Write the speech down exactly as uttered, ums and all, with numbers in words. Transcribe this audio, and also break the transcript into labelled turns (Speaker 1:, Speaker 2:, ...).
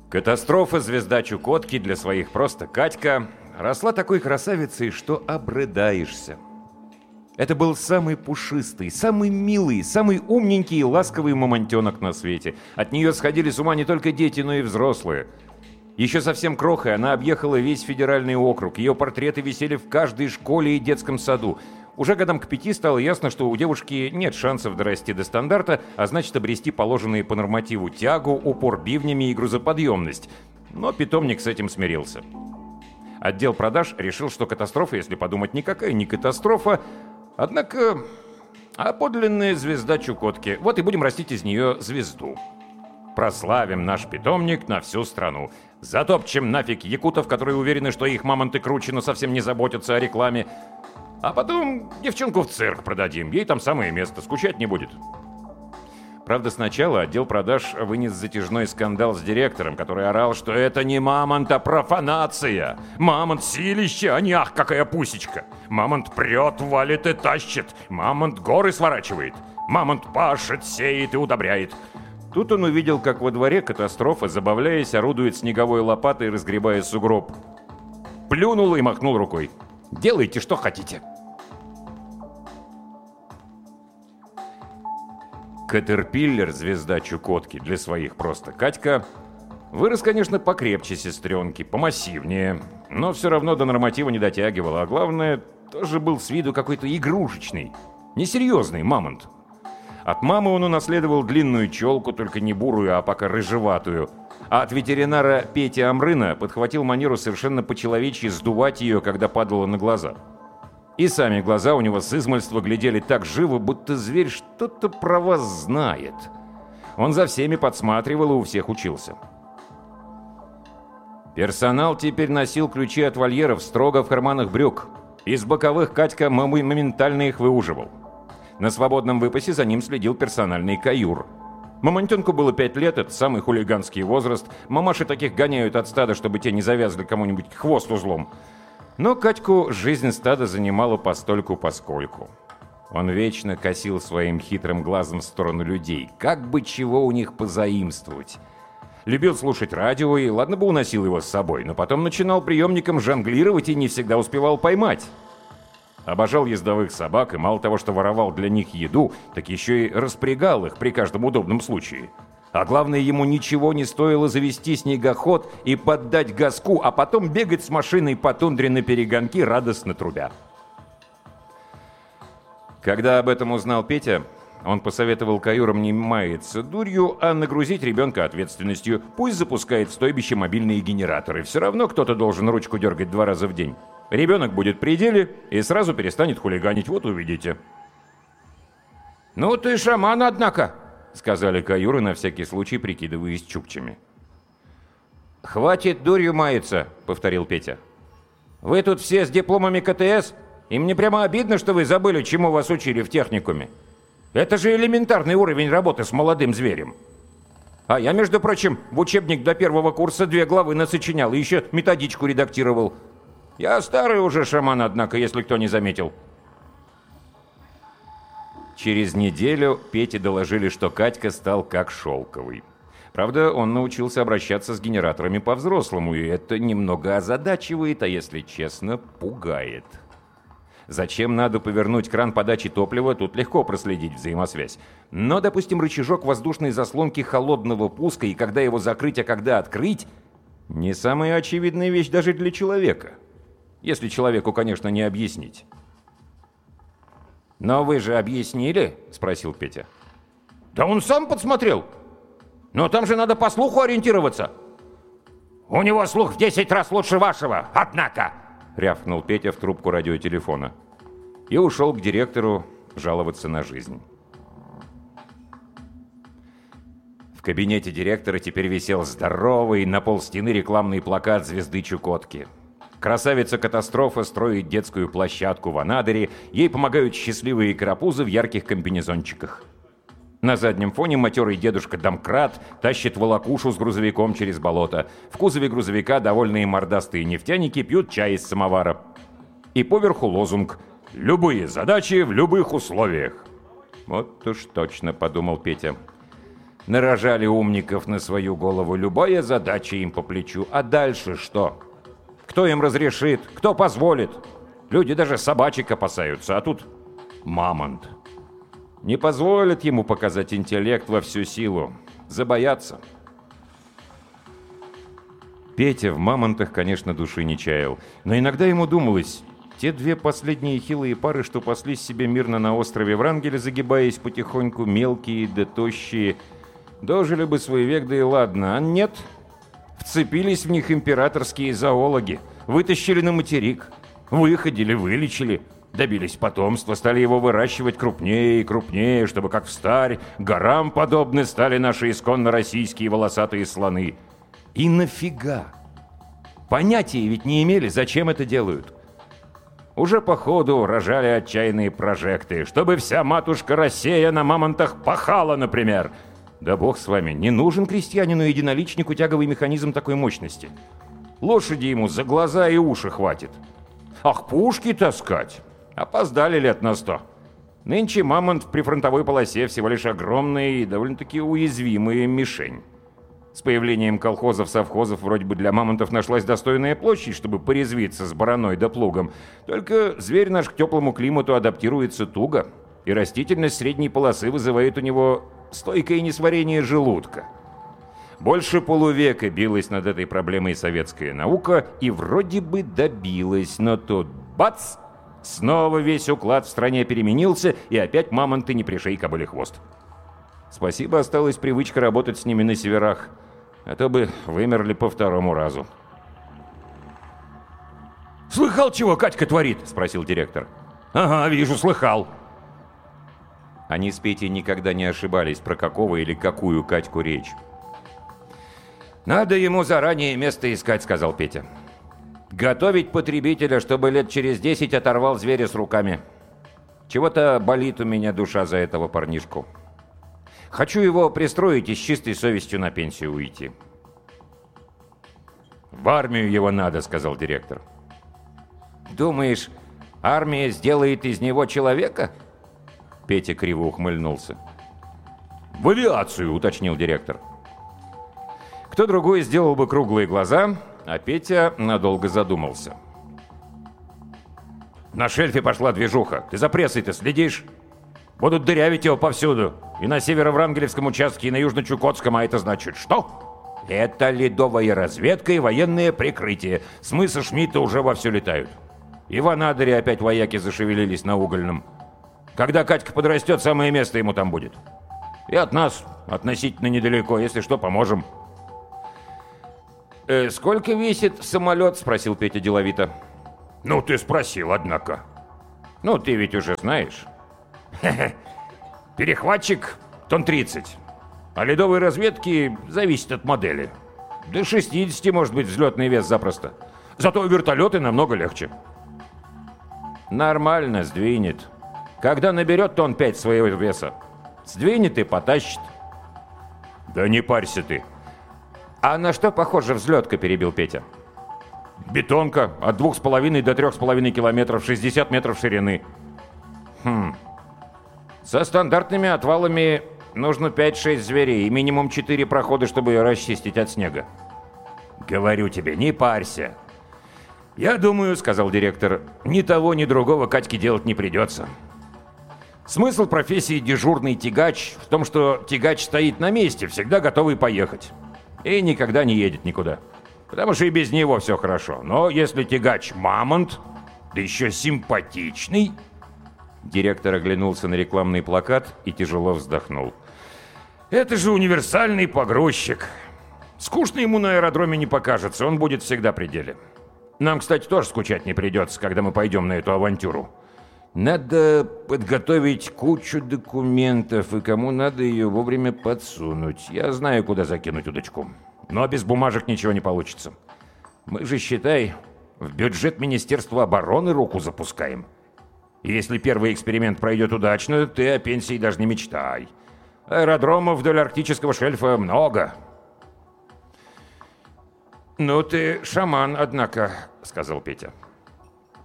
Speaker 1: Катастрофа звезда Чукотки для своих просто Катька росла такой красавицей, что обрыдаешься. Это был самый пушистый, самый милый, самый умненький и ласковый мамонтенок на свете. От нее сходили с ума не только дети, но и взрослые. Еще совсем крохой она объехала весь федеральный округ. Ее портреты висели в каждой школе и детском саду. Уже годам к пяти стало ясно, что у девушки нет шансов дорасти до стандарта, а значит обрести положенные по нормативу тягу, упор бивнями и грузоподъемность. Но питомник с этим смирился. Отдел продаж решил, что катастрофа, если подумать, никакая не катастрофа, однако, а подлинная звезда Чукотки. Вот и будем растить из нее звезду. Прославим наш питомник на всю страну. Затопчем нафиг якутов, которые уверены, что их мамонты круче, но совсем не заботятся о рекламе. А потом девчонку в цирк продадим. Ей там самое место, скучать не будет. Правда, сначала отдел продаж вынес затяжной скандал с директором, который орал, что это не мамонт, а профанация. Мамонт силище, а не ах, какая пусечка. Мамонт прет, валит и тащит. Мамонт горы сворачивает. Мамонт пашет, сеет и удобряет. Тут он увидел, как во дворе катастрофа, забавляясь, орудует снеговой лопатой, разгребая сугроб. Плюнул и махнул рукой. Делайте, что хотите. Катерпиллер, звезда Чукотки, для своих просто Катька, вырос, конечно, покрепче сестренки, помассивнее, но все равно до норматива не дотягивал, а главное, тоже был с виду какой-то игрушечный, несерьезный мамонт. От мамы он унаследовал длинную челку, только не бурую, а пока рыжеватую. А от ветеринара Пети Амрына подхватил манеру совершенно по-человечьи сдувать ее, когда падала на глаза. И сами глаза у него с измальства глядели так живо, будто зверь что-то про вас знает. Он за всеми подсматривал и у всех учился. Персонал теперь носил ключи от вольеров строго в карманах брюк. Из боковых Катька моментально их выуживал. На свободном выпасе за ним следил персональный каюр. Мамонтенку было пять лет, это самый хулиганский возраст. Мамаши таких гоняют от стада, чтобы те не завязали кому-нибудь хвост узлом. Но Катьку жизнь стада занимала постольку-поскольку. Он вечно косил своим хитрым глазом в сторону людей, как бы чего у них позаимствовать. Любил слушать радио и, ладно бы, уносил его с собой, но потом начинал приемником жонглировать и не всегда успевал поймать. Обожал ездовых собак и мало того, что воровал для них еду, так еще и распрягал их при каждом удобном случае. А главное, ему ничего не стоило завести снегоход и поддать газку, а потом бегать с машиной по тундре на перегонки, радостно трубя. Когда об этом узнал Петя, он посоветовал каюрам не маяться дурью, а нагрузить ребенка ответственностью. Пусть запускает в стойбище мобильные генераторы. Все равно кто-то должен ручку дергать два раза в день. Ребенок будет при деле и сразу перестанет хулиганить, вот увидите. «Ну ты шаман, однако», — сказали каюры, на всякий случай прикидываясь чукчами. «Хватит дурью маяться», — повторил Петя. «Вы тут все с дипломами ка тэ эс, и мне прямо обидно, что вы забыли, чему вас учили в техникуме. Это же элементарный уровень работы с молодым зверем. А я, между прочим, в учебник до первого курса две главы насочинял и еще методичку редактировал. Я старый уже шаман, однако, если кто не заметил». Через неделю Пете доложили, что Катька стал как шелковый. Правда, он научился обращаться с генераторами по-взрослому, и это немного озадачивает, а если честно, пугает. Зачем надо повернуть кран подачи топлива, тут легко проследить взаимосвязь. Но, допустим, рычажок воздушной заслонки холодного пуска, и когда его закрыть, а когда открыть, не самая очевидная вещь даже для человека. Если человеку, конечно, не объяснить. «Но вы же объяснили?» — спросил Петя. «Да он сам подсмотрел. Но там же надо по слуху ориентироваться». «У него слух в десять раз лучше вашего, однако!» — рявкнул Петя в трубку радиотелефона. И ушел к директору жаловаться на жизнь. В кабинете директора теперь висел здоровый на полстены рекламный плакат звезды Чукотки. Красавица-катастрофа строит детскую площадку в Анадыре, ей помогают счастливые карапузы в ярких комбинезончиках. На заднем фоне матерый дедушка-домкрат тащит волокушу с грузовиком через болото. В кузове грузовика довольные мордастые нефтяники пьют чай из самовара. И поверху лозунг «Любые задачи в любых условиях». Вот уж точно, подумал Петя. Нарожали умников на свою голову, любая задача им по плечу. А дальше что? Кто им разрешит? Кто позволит? Люди даже собачек опасаются, а тут мамонт. Не позволят ему показать интеллект во всю силу. Забоятся. Петя в мамонтах, конечно, души не чаял. Но иногда ему думалось, те две последние хилые пары, что паслись себе мирно на острове Врангеля, загибаясь потихоньку, мелкие да тощие, дожили бы свой век, да и ладно. А нет, вцепились в них императорские зоологи, вытащили на материк, выходили, вылечили, добились потомства, стали его выращивать крупнее и крупнее, чтобы, как встарь, горам подобны стали наши исконно российские волосатые слоны. И нафига? Понятия ведь не имели, зачем это делают. Уже по ходу рожали отчаянные прожекты, чтобы вся матушка Россия на мамонтах пахала, например. Да бог с вами, не нужен крестьянину-единоличнику тяговый механизм такой мощности. Лошади ему за глаза и уши хватит. Ах, пушки таскать! Опоздали лет на сто. Нынче мамонт в прифронтовой полосе всего лишь огромная и довольно-таки уязвимая мишень. С появлением колхозов-совхозов вроде бы для мамонтов нашлась достойная площадь, чтобы порезвиться с бараной да плугом. Только зверь наш к теплому климату адаптируется туго, и растительность средней полосы вызывает у него стойкое несварение желудка. Больше полувека билась над этой проблемой советская наука и вроде бы добилась, но тут бац! Снова весь уклад в стране переменился, и опять мамонты не пришей кобыле хвост. Спасибо, осталась привычка работать с ними на северах, а то бы вымерли по второму разу. «Слыхал, чего Катька творит?» — спросил директор. «Ага, вижу, слыхал». Они с Петей никогда не ошибались, про какого или какую Катьку речь. «Надо ему заранее место искать», — сказал Петя. «Готовить потребителя, чтобы лет через десять оторвал зверя с руками. Чего-то болит у меня душа за этого парнишку. Хочу его пристроить и с чистой совестью на пенсию уйти». «В армию его надо», — сказал директор. «Думаешь, армия сделает из него человека?» Петя криво ухмыльнулся. «В авиацию», — уточнил директор. Кто другой сделал бы круглые глаза, а Петя надолго задумался. «На шельфе пошла движуха. Ты за прессой-то следишь? Будут дырявить его повсюду. И на северо-врангелевском участке, и на южно-чукотском, а это значит что? Это ледовая разведка и военное прикрытие. С мыса Шмидта уже вовсю летают. И в Анадыре опять вояки зашевелились на Угольном. Когда Катька подрастет, самое место ему там будет. И от нас относительно недалеко, если что, поможем». «Э, «Сколько весит самолет?» — спросил Петя деловито. «Ну, ты спросил, однако». «Ну, ты ведь уже знаешь». Хе-хе. Перехватчик тонн тридцать. А ледовой разведки зависит от модели. До шестидесяти может быть взлетный вес запросто. Зато вертолеты намного легче. Нормально сдвинет. Когда наберет тонн пять своего веса, сдвинет и потащит. Да не парься ты. А на что похожа взлетка, перебил Петя. Бетонка от двух с половиной до трех с половиной километров, шестьдесят метров ширины. Хм. Со стандартными отвалами нужно пять-шесть зверей и минимум четыре прохода, чтобы ее расчистить от снега. Говорю тебе, не парься. Я думаю, сказал директор, ни того, ни другого Катьке делать не придется. Смысл профессии дежурный тягач в том, что тягач стоит на месте, всегда готовый поехать. И никогда не едет никуда. Потому что и без него все хорошо. Но если тягач мамонт, да еще симпатичный... Директор оглянулся на рекламный плакат и тяжело вздохнул. «Это же универсальный погрузчик. Скучно ему на аэродроме не покажется, он будет всегда при деле. Нам, кстати, тоже скучать не придется, когда мы пойдем на эту авантюру. Надо подготовить кучу документов, и кому надо ее вовремя подсунуть. Я знаю, куда закинуть удочку. Но без бумажек ничего не получится. Мы же, считай, в бюджет Министерства обороны руку запускаем. И если первый эксперимент пройдет удачно, ты о пенсии даже не мечтай. Аэродромов вдоль арктического шельфа много». «Ну ты шаман, однако», — сказал Петя.